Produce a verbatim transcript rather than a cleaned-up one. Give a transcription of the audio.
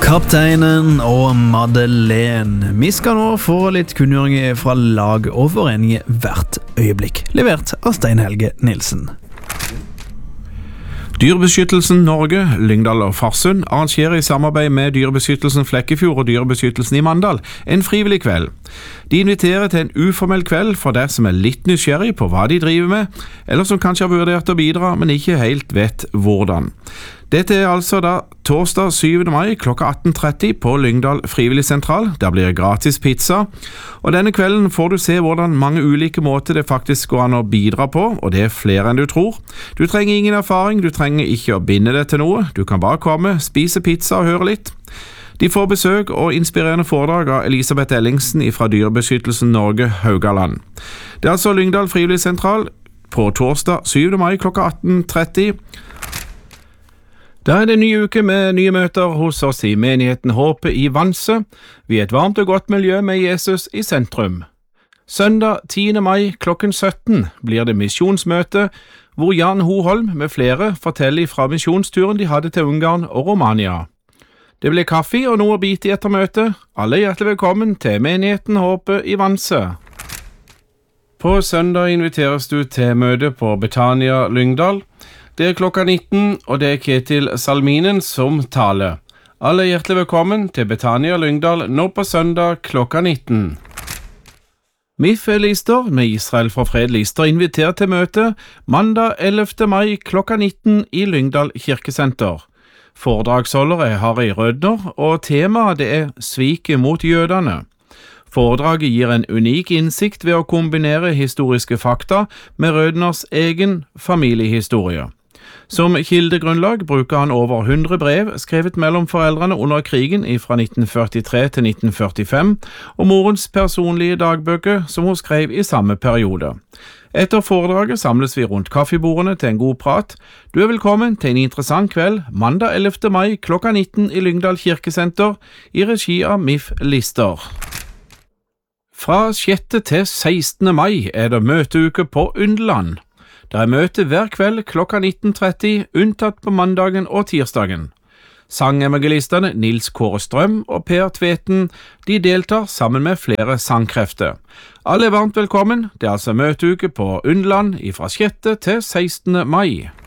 Kapteinen og Madeleine. Vi skal nå få litt kunngjøring fra lag og foreninger hvert øyeblikk, levert av Stein Helge Nilsen. Dyrebeskyttelsen Norge, Lyngdal og Farsund arrangerer i samarbeid med Dyrebeskyttelsen Flekkefjord og Dyrebeskyttelsen i Mandal en frivillig kveld. De inviterer til en uformell kveld for deg som er litt nysgjerrig på hva de driver med, eller som kanskje har vurdert å bidra, men ikke helt vet hvordan. Dette er altså da torsdag syvende mai klokka atten tretti på Lyngdal Frivilligsentral. Der blir det gratis pizza, og denne kvelden får du se hvordan mange ulike måter det faktisk går an å bidra på, og det er flere enn du tror. Du trenger ingen erfaring, du trenger ikke å binde deg til noe, du kan bare komme, spise pizza og høre litt. De får besøk og inspirerende foredrag av Elisabeth Ellingsen fra Dyrebeskyttelsen Norge Haugaland. Det er altså Lyngdal Frivilligsentral på torsdag syvende mai klokka atten tretti. Da er det en ny uke med nye møter hos oss i menigheten Håpet i Vanse. Vi er et varmt og godt miljø med Jesus i sentrum. Søndag tiende mai klokken sytten blir det misjonsmøte, hvor Jan Hoholm med flere forteller fra misjonsturen de hadde til Ungarn og Romania. Det blir kaffe og noe å bite i etter møtet. Alle er hjertelig velkommen til menigheten Håpet i Vanse. På søndag inviteres du til møte på Betania Lyngdal. Det er klokka nitten, og det er Ketil Salminen som taler. Alle er hjertelig velkommen til Betania Lyngdal nå på søndag klokka nitten. M I F Lister med Israel for fred Lister inviterer til møte mandag ellevte mai klokka nitten i Lyngdal kirkesenter. Foredragsholder er Harry Rødner, og temaet det er sviket mot jødene. Foredraget gir en unik innsikt ved å kombinere historiske fakta med Rødners egen familiehistorie. Som kildegrunnlag bruker han over hundre brev skrevet mellom foreldrene under krigen fra nitten førtitre til nitten førtifem, og morens personlige dagbøker som hun skrev i samme periode. Etter foredraget samles vi rundt kaffebordene til en god prat. Du er velkommen til en interessant kveld mandag ellevte mai klokka nitten i Lyngdal kirkesenter i regi av M I F Lister. Fra sjette til sekstende mai er det møteuke på Underland. Det er møte hver kveld klokka nitten tretti, unntatt på mandagen og tirsdagen. Sangevangelistene Nils Kåre Strøm og Per Tveten, de deltar sammen med flere sangkrefter. Alle er varmt velkommen, det er altså møteuke på Underland fra sjette til sekstende mai.